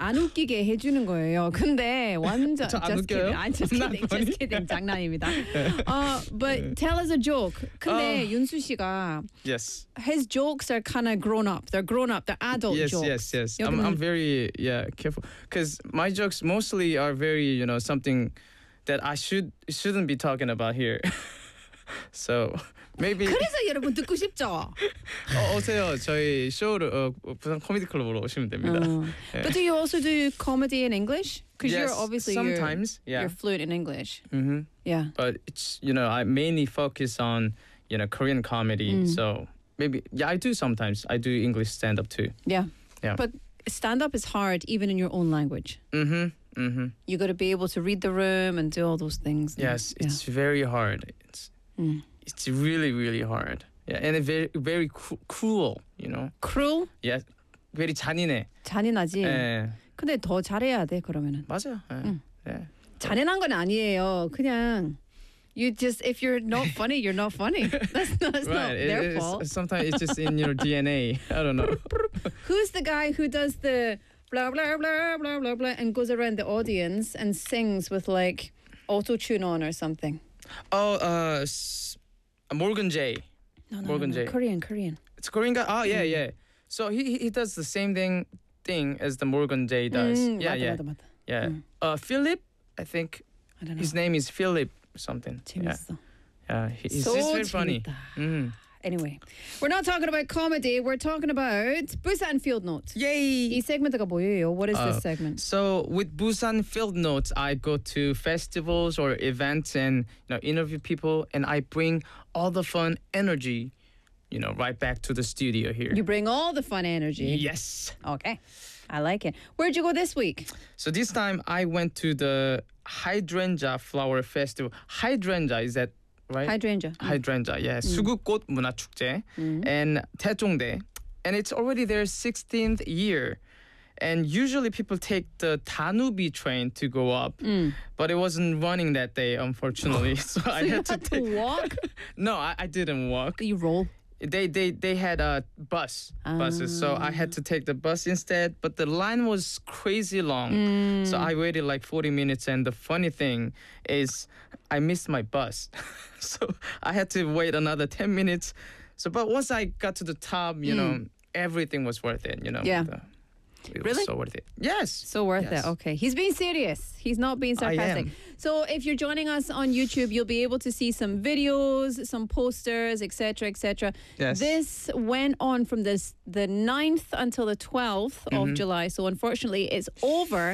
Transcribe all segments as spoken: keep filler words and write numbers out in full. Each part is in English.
안 웃기게 해주는 거예요. 근데 완전 저 안 just 웃겨요? kidding. I'm just I'm not kidding. funny. Just kidding. 장난입니다. uh, but tell us a joke. 근데 어. 윤수 씨가 Yes. his jokes are kind of grown up. They're grown up. They're adult Yes, jokes. yes, yes. I'm, 여기는- I'm very yeah careful because my jokes mostly are very you know something that I should shouldn't be talking about here. So maybe 그래서 여러분 듣고 싶죠. 어, 오세요. 저희 쇼를 어, 부산 코미디 클럽으로 오시면 됩니다. Uh, 예. but do you also do comedy in English? Because you're Yes, obviously sometimes, you're, yeah. you're fluent in English. hmm Yeah. But it's you know I mainly focus on you know Korean comedy. Mm. So maybe yeah I do sometimes. I do English stand up too. Yeah. Yeah. But stand up is hard even in your own language. Mm-hmm. Mm-hmm. You got to be able to read the room and do all those things. Yes, Yeah. it's very hard. It's Mm. it's really really hard. Yeah, and it's very very cru- cruel. You know. Cruel? Yeah, very 잔인해. 잔인하지. 예, 근데 더 잘해야 돼 그러면은. 맞아요. 예. 음. 예. 잔인한 건 아니에요. 그냥 you just if you're not funny, you're not funny. That's not, that's not Right. it- their it's- fault. Sometimes it's just in your D N A. I don't know. Who's the guy who does the blah blah blah blah blah blah and goes around the audience and sings with like auto tune on or something? Oh, uh, s- Morgan J. No, no, Morgan no, no. J. Korean, Korean. It's a Korean guy. Oh yeah, Mm. yeah. So he he- he does the same thing thing as the Morgan J does. 음, yeah, 맞다, yeah, 맞다, 맞다. yeah. 음. Uh, Philip, I think I don't know. his name is Philip something. Yeah, 재밌어. yeah. He, he's, so he's very funny. 재밌다. Mm. Anyway, we're not talking about comedy. We're talking about Busan Field Notes. Yay! 이 세그먼트가 뭐예요? What is Uh, this segment? So with Busan Field Notes, I go to festivals or events and you know interview people, and I bring all the fun energy, you know, right back to the studio here. You bring all the fun energy. Yes. Okay. I like it. Where'd you go this week? So this time I went to the Hydrangea Flower Festival. Hydrangea, is that right? Hydrangea. Hydrangea, yeah. 수국꽃 문화축제 음. and 태종대. And it's already their sixteenth year. And usually people take the Danubi train to go up, 음. but it wasn't running that day, unfortunately. so So I you had to had to take. walk? No, I, I didn't walk. You roll. They they they had a bus buses, so I had to take the bus instead. But the line was crazy long, Mm. so I waited like forty minutes. And the funny thing is, I missed my bus, so I had to wait another ten minutes. So, but once I got to the top, you know, everything was worth it. You know, Yeah. The- it Really? was so worth it. Yes. So worth Yes. it. Okay. He's being serious. He's not being I sarcastic. am. So if you're joining us on YouTube, you'll be able to see some videos, some posters, et cetera, et cetera. Yes. This went on from this the ninth until the twelfth of Mhm. July. So unfortunately, it's over.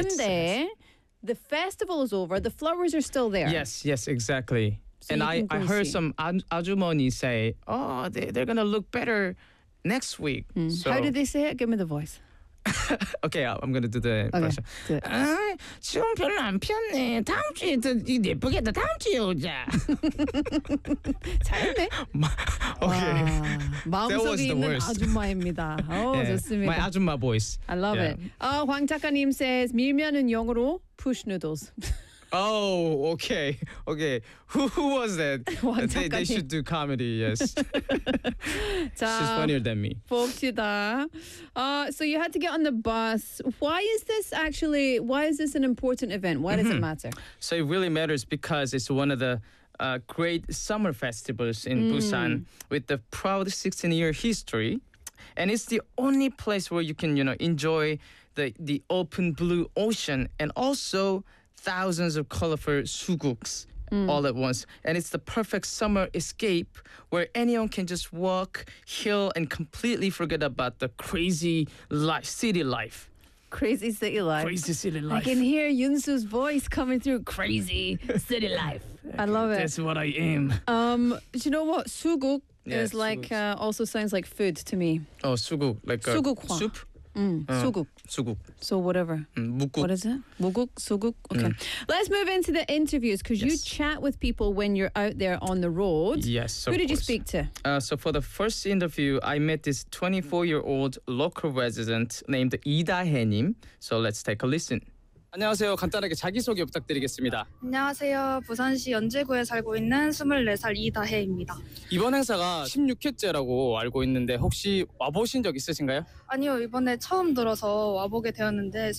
근데 the festival is over. The flowers are still there. Yes. Yes. Exactly. So and you I, can I go heard see. some aj- ajumoni say, "Oh, they, they're gonna look better next week." Mm. So, How did they say it? Give me the voice. Okay, I'm gonna do the Okay. impression. do it. 아, 지금 별로 안 폈네. 다음 주에 더 예쁘겠다. 다음 주에 오자. 잘했네. Okay. 와, That was 마음속에 the 있는 worst. 아줌마입니다. 오, Yeah, 좋습니다. My 아줌마 voice. I love Yeah. it. 어, 황 작가님 says 밀면은 영어로 push noodles. Oh, okay, okay. Who who was that? 왕 they, they 작가님. should do comedy. Yes, she's 자, funnier than me. 봅시다. Uh, so you had to get on the bus. Why is this actually? Why is this an important event? Why does it matter? So it really matters because it's one of the uh, great summer festivals in Busan with the proud sixteen-year history, and it's the only place where you can, you know, enjoy the the open blue ocean and also thousands of colorful suguks all at once. And it's the perfect summer escape where anyone can just walk, heal, and completely forget about the crazy life, city life. Crazy city life. Crazy city I life. can hear Yunsu's voice coming through. Crazy city life. I love it. That's what I am. Um, do you know what suguk Yeah, is like? suguks. Uh, also sounds like food to me. Oh, suguk, like a 수국화. soup. Mm, Uh, suguk. Suguk. So whatever. Mm, 묵국. What is it? Muguk, suguk. Okay. Let's move into the interviews because you Yes. chat with people when you're out there on the road. Yes, Who of did you course. speak to? Uh, so for the first interview, I met this twenty-four-year-old local resident named 이다혜님. So let's take a listen. 안녕하세요. 간단하게 자기소개 부탁드리겠습니다. 안녕하세요. 부산시 연제구에 살고 있는 스물네 살 이다혜입니다. 이번 행사가 십육 회째라고 알고 있는데 혹시 와보신 적 있으신가요? 아니요, 이번에 처음 들어서 와보게 되었는데